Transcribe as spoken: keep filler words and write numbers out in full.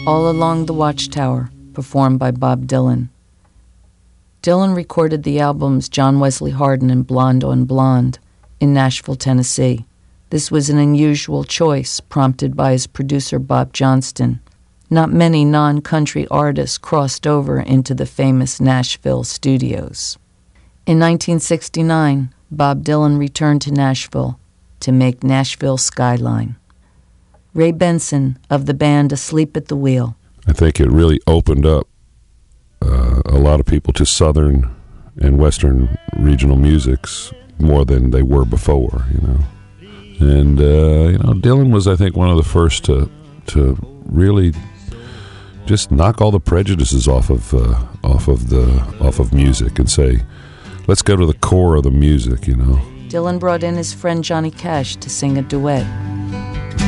All Along the Watchtower, performed by Bob Dylan. Dylan recorded the albums John Wesley Hardin and Blonde on Blonde in Nashville, Tennessee. This was an unusual choice, prompted by his producer Bob Johnston. Not many non-country artists crossed over into the famous Nashville studios. In nineteen sixty-nine, Bob Dylan returned to Nashville to make Nashville Skyline. Ray Benson of the band Asleep at the Wheel. I think it really opened up uh, a lot of people to Southern and Western regional musics more than they were before, you know. And, uh, you know, Dylan was, I think, one of the first to to really just knock all the prejudices off of uh, off of the off of music and say, let's go to the core of the music, you know. Dylan brought in his friend Johnny Cash to sing a duet.